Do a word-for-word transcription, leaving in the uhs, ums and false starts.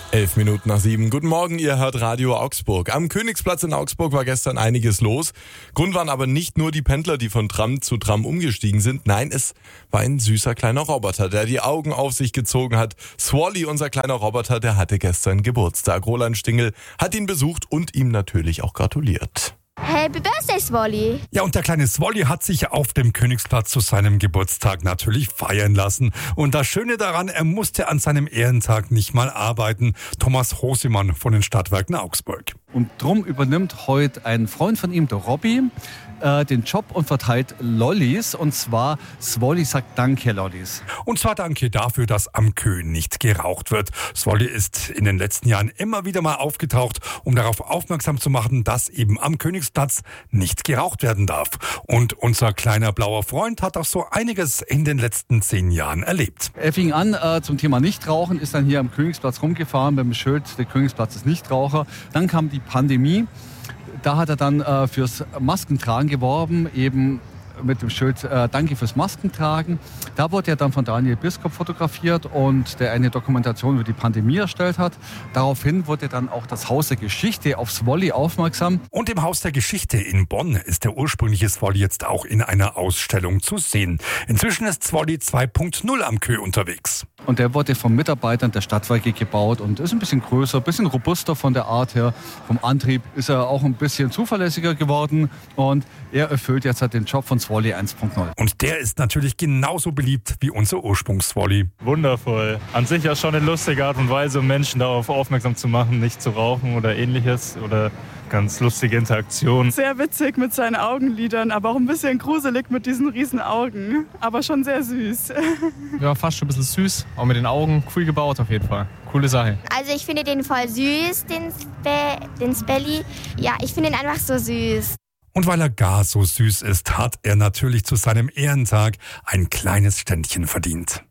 Elf Minuten nach sieben. Guten Morgen, ihr hört Radio Augsburg. Am Königsplatz in Augsburg war gestern einiges los. Grund waren aber nicht nur die Pendler, die von Tram zu Tram umgestiegen sind. Nein, es war ein süßer kleiner Roboter, der die Augen auf sich gezogen hat. Swally, unser kleiner Roboter, der hatte gestern Geburtstag. Roland Stingel hat ihn besucht und ihm natürlich auch gratuliert. Happy Birthday, Swally! Ja, und der kleine Swally hat sich auf dem Königsplatz zu seinem Geburtstag natürlich feiern lassen. Und das Schöne daran, er musste an seinem Ehrentag nicht mal arbeiten. Thomas Hosemann von den Stadtwerken Augsburg. Und drum übernimmt heute ein Freund von ihm, der Robby, äh, den Job und verteilt Lollis. Und zwar, Swally sagt Danke, Lollis. Und zwar danke dafür, dass am Kö nicht geraucht wird. Swally ist in den letzten Jahren immer wieder mal aufgetaucht, um darauf aufmerksam zu machen, dass eben am Königsplatz nicht geraucht werden darf. Und unser kleiner blauer Freund hat auch so einiges in den letzten zehn Jahren erlebt. Er fing an äh, zum Thema Nichtrauchen, ist dann hier am Königsplatz rumgefahren mit dem Schild, der Königsplatz ist Nichtraucher. Dann kam die Pandemie. Da hat er dann äh, fürs Maskentragen geworben, eben mit dem Schild äh, Danke fürs Maskentragen. Da wurde er dann von Daniel Biskup fotografiert und der eine Dokumentation über die Pandemie erstellt hat. Daraufhin wurde dann auch das Haus der Geschichte auf Swally aufmerksam. Und im Haus der Geschichte in Bonn ist der ursprüngliche Swally jetzt auch in einer Ausstellung zu sehen. Inzwischen ist Swally zwei Punkt null am Kö unterwegs. Und der wurde von Mitarbeitern der Stadtwerke gebaut und ist ein bisschen größer, ein bisschen robuster von der Art her. Vom Antrieb ist er auch ein bisschen zuverlässiger geworden und er erfüllt jetzt halt den Job von Swally eins Punkt null. Und der ist natürlich genauso beliebt wie unser Ursprungs-Swally. Wundervoll. An sich ja schon eine lustige Art und Weise, um Menschen darauf aufmerksam zu machen, nicht zu rauchen oder ähnliches. Oder ganz lustige Interaktion. Sehr witzig mit seinen Augenlidern, aber auch ein bisschen gruselig mit diesen riesen Augen. Aber schon sehr süß. Ja, fast schon ein bisschen süß. Auch mit den Augen cool gebaut auf jeden Fall. Coole Sache. Also ich finde den voll süß, den, Spe- den Spelly. Ja, ich finde ihn einfach so süß. Und weil er gar so süß ist, hat er natürlich zu seinem Ehrentag ein kleines Ständchen verdient.